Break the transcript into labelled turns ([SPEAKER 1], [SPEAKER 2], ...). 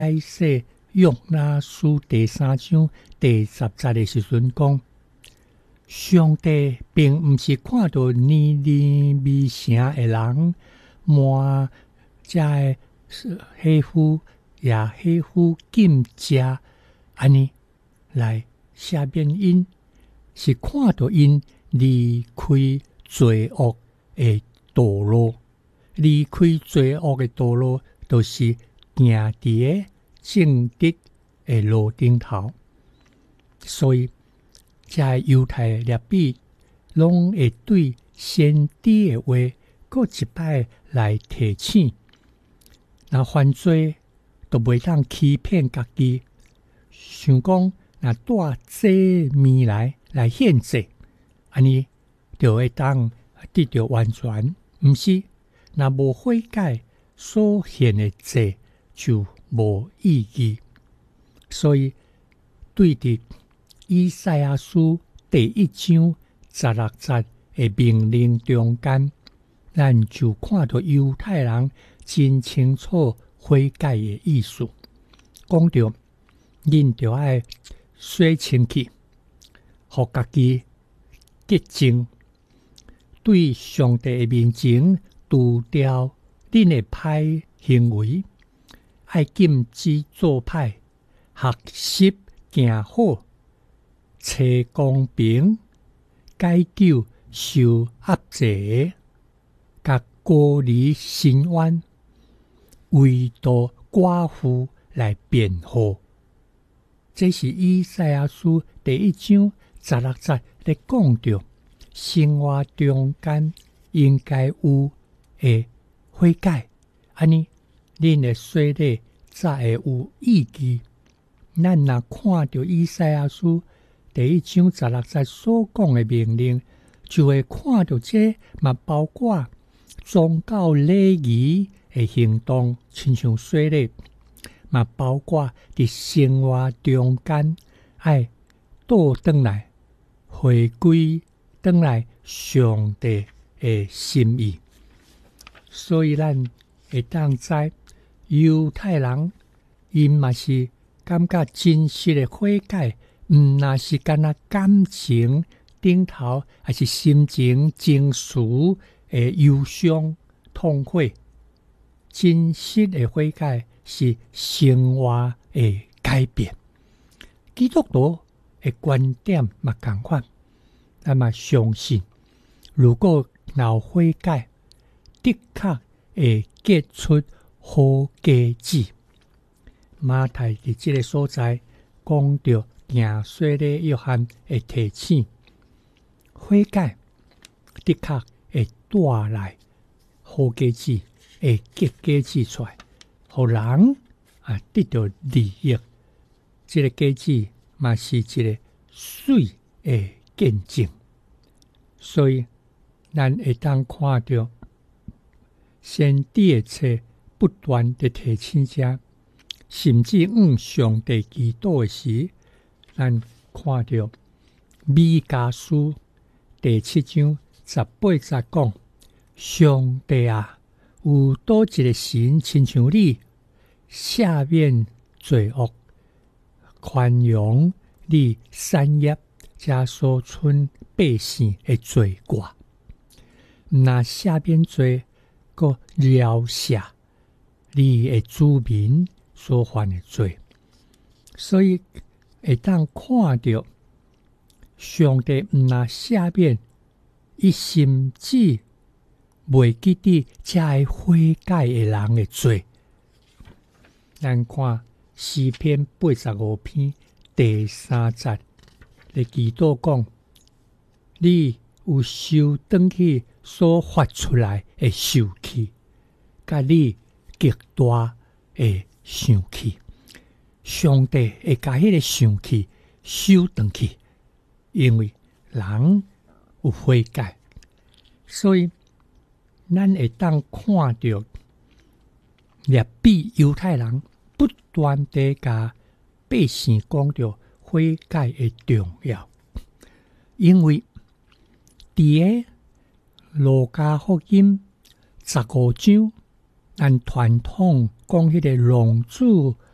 [SPEAKER 1] 埃塞约拿书第3章第10节的时阵讲，上帝并不是看到尼尼微城的人满这皮肤也皮肤禁食，安尼来下面因是看到因离开罪恶的道路，离开罪恶的道路，就是行伫正直的路顶头。所以这犹太律比拢会对先知的话搁一摆来提醒，那犯罪都袂当欺骗家己，想讲那带祭物来献祭，安尼就会当得到完全。毋是，若无悔改，所献的祭就无意义。所以对伫以赛亚书第1章16节的命令中间，咱就看到犹太人真清楚悔改的意思。讲到恁就要洗清气，互家己洁净，对上帝的面前除掉恁的歹行为，爱禁止做歹，学习行好，找公平，解救受压制，甲孤儿伸冤，为着寡妇来辩护。这是以赛亚书第1章16节咧讲到生活中间应该有的悔改，安尼恁的洗礼才会有意义。咱若看到以赛亚书第1章16节所讲的命令，就会看到这嘛包括宗教礼仪的行动，亲像洗礼，嘛包括伫生活中间爱倒转来回归转来上帝的心意。所以咱会当知犹太人因嘛是感觉真实的悔改，毋那是干那感情顶头，还是心情情绪的忧伤痛悔。真实的悔改是生活的改变。基督徒的观点嘛同款，咱嘛相信，如果有悔改，的确会结出好果子。马太伫这个所在讲到行洗礼约翰的提醒，悔改的确会带来好果子，会结果子出来，互人得到利益。这个果子嘛是一个水的见证。所以咱会当看到先知的册不断的提醒者，甚至上帝祈祷的时，咱看到米迦书第7章18节讲，上帝啊，有多一个神亲像你，赦免罪恶，宽容你产业加所存百姓的罪过，那赦免罪，搁饶赦你的子民所犯的罪。所以会当看到上帝毋那赦免，伊甚至袂记得这个悔改的人的罪。咱看诗篇85篇第3节的祈祷讲，你有收转去所发出来的受气，甲你极大的生气，上帝会把迄个生气收转去，因为人有悔改。所以咱会当看到律比犹太人不断地甲百姓讲到悔改的重要，因为伫个路加福音15章，咱传统讲迄个浪子